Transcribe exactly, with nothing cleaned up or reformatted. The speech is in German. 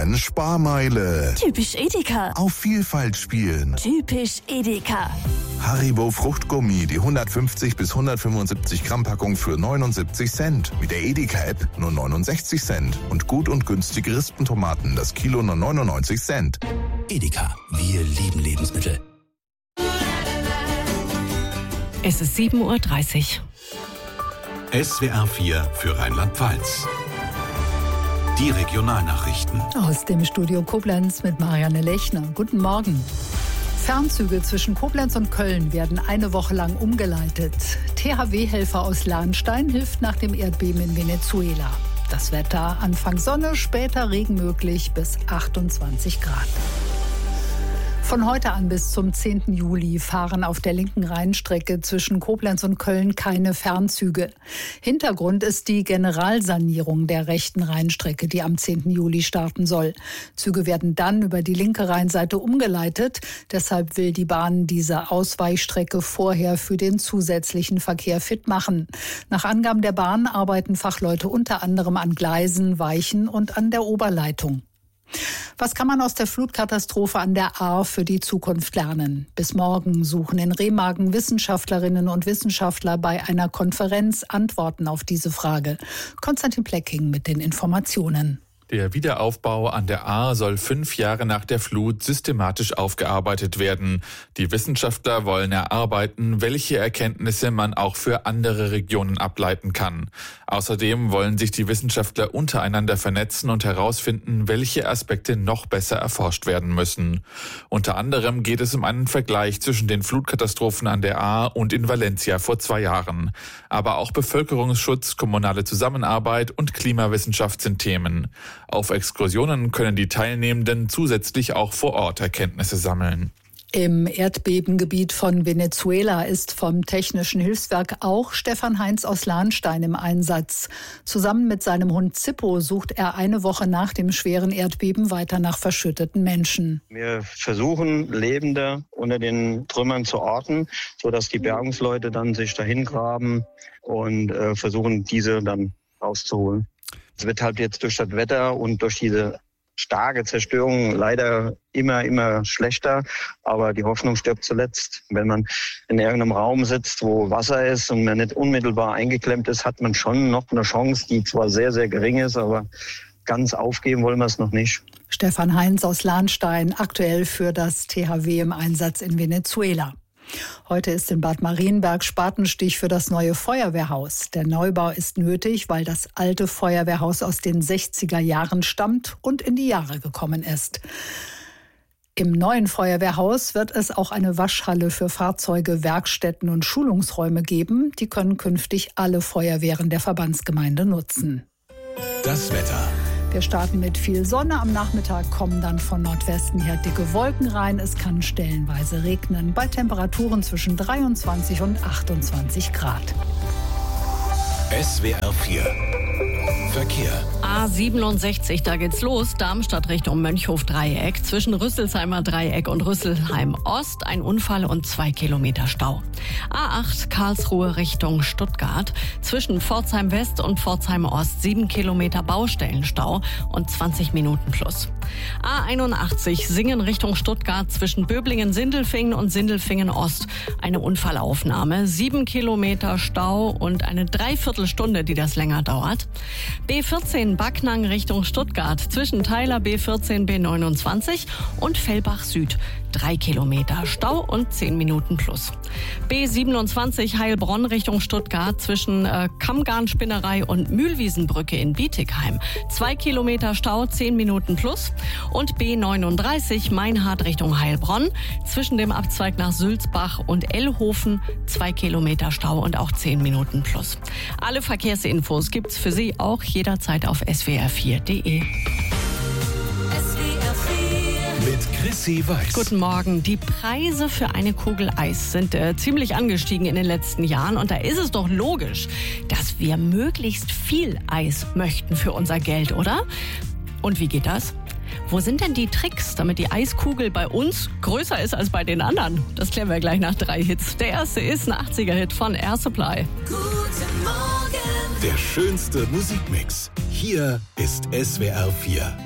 Edeka Sparmeile. Typisch Edeka. Auf Vielfalt spielen. Typisch Edeka. Haribo Fruchtgummi, die hundertfünfzig bis hundertfünfundsiebzig Gramm Packung für neunundsiebzig Cent. Mit der Edeka-App nur neunundsechzig Cent. Und gut und günstige Rispentomaten, das Kilo nur neunundneunzig Cent. Edeka, wir lieben Lebensmittel. Es ist sieben Uhr dreißig. S W R vier für Rheinland-Pfalz. Die Regionalnachrichten. Aus dem Studio Koblenz mit Marianne Lechner. Guten Morgen. Fernzüge zwischen Koblenz und Köln werden eine Woche lang umgeleitet. T H W-Helfer aus Lahnstein hilft nach dem Erdbeben in Venezuela. Das Wetter: Anfang Sonne, später Regen möglich bis achtundzwanzig Grad. Von heute an bis zum zehnten Juli fahren auf der linken Rheinstrecke zwischen Koblenz und Köln keine Fernzüge. Hintergrund ist die Generalsanierung der rechten Rheinstrecke, die am zehnten Juli starten soll. Züge werden dann über die linke Rheinseite umgeleitet. Deshalb will die Bahn diese Ausweichstrecke vorher für den zusätzlichen Verkehr fit machen. Nach Angaben der Bahn arbeiten Fachleute unter anderem an Gleisen, Weichen und an der Oberleitung. Was kann man aus der Flutkatastrophe an der Ahr für die Zukunft lernen? Bis morgen suchen in Remagen Wissenschaftlerinnen und Wissenschaftler bei einer Konferenz Antworten auf diese Frage. Konstantin Plecking mit den Informationen. Der Wiederaufbau an der Ahr soll fünf Jahre nach der Flut systematisch aufgearbeitet werden. Die Wissenschaftler wollen erarbeiten, welche Erkenntnisse man auch für andere Regionen ableiten kann. Außerdem wollen sich die Wissenschaftler untereinander vernetzen und herausfinden, welche Aspekte noch besser erforscht werden müssen. Unter anderem geht es um einen Vergleich zwischen den Flutkatastrophen an der Ahr und in Valencia vor zwei Jahren. Aber auch Bevölkerungsschutz, kommunale Zusammenarbeit und Klimawissenschaft sind Themen. Auf Exkursionen können die Teilnehmenden zusätzlich auch vor Ort Erkenntnisse sammeln. Im Erdbebengebiet von Venezuela ist vom Technischen Hilfswerk auch Stefan Heinz aus Lahnstein im Einsatz. Zusammen mit seinem Hund Zippo sucht er eine Woche nach dem schweren Erdbeben weiter nach verschütteten Menschen. Wir versuchen, Lebende unter den Trümmern zu orten, sodass die Bergungsleute dann sich dahin graben und äh, versuchen, diese dann rauszuholen. Es wird halt jetzt durch das Wetter und durch diese starke Zerstörung leider immer, immer schlechter. Aber die Hoffnung stirbt zuletzt. Wenn man in irgendeinem Raum sitzt, wo Wasser ist und man nicht unmittelbar eingeklemmt ist, hat man schon noch eine Chance, die zwar sehr, sehr gering ist, aber ganz aufgeben wollen wir es noch nicht. Stefan Heinz aus Lahnstein, aktuell für das T H W im Einsatz in Venezuela. Heute ist in Bad Marienberg Spatenstich für das neue Feuerwehrhaus. Der Neubau ist nötig, weil das alte Feuerwehrhaus aus den sechziger Jahren stammt und in die Jahre gekommen ist. Im neuen Feuerwehrhaus wird es auch eine Waschhalle für Fahrzeuge, Werkstätten und Schulungsräume geben. Die können künftig alle Feuerwehren der Verbandsgemeinde nutzen. Das Wetter. Wir starten mit viel Sonne. Am Nachmittag kommen dann von Nordwesten her dicke Wolken rein. Es kann stellenweise regnen bei Temperaturen zwischen dreiundzwanzig und achtundzwanzig Grad. S W R vier Verkehr. A siebenundsechzig, da geht's los. Darmstadt Richtung Mönchhof-Dreieck. Zwischen Rüsselsheimer Dreieck und Rüsselheim-Ost ein Unfall und zwei Kilometer Stau. A acht Karlsruhe Richtung Stuttgart. Zwischen Pforzheim-West und Pforzheim-Ost sieben Kilometer Baustellenstau und zwanzig Minuten plus. A einundachtzig Singen Richtung Stuttgart. Zwischen Böblingen-Sindelfingen und Sindelfingen-Ost eine Unfallaufnahme. sieben Kilometer Stau und eine Dreiviertelstunde, die das länger dauert. B vierzehn Backnang Richtung Stuttgart. Zwischen Theiler B vierzehn B neunundzwanzig und Fellbach Süd. Drei Kilometer Stau und zehn Minuten plus. B siebenundzwanzig Heilbronn Richtung Stuttgart. Zwischen äh, Kammgarnspinnerei und Mühlwiesenbrücke in Bietigheim. Zwei Kilometer Stau, zehn Minuten plus. Und B neununddreißig Meinhard Richtung Heilbronn. Zwischen dem Abzweig nach Sülzbach und Ellhofen. Zwei Kilometer Stau und auch zehn Minuten plus. Alle Verkehrsinfos gibt's für Sie auch jederzeit auf s w r vier punkt de. Mit Chrissy Weiß. Guten Morgen. Die Preise für eine Kugel Eis sind äh, ziemlich angestiegen in den letzten Jahren. Und da ist es doch logisch, dass wir möglichst viel Eis möchten für unser Geld, oder? Und wie geht das? Wo sind denn die Tricks, damit die Eiskugel bei uns größer ist als bei den anderen? Das klären wir gleich nach drei Hits. Der erste ist ein achtziger-Hit von Air Supply. Der schönste Musikmix. Hier ist S W R vier.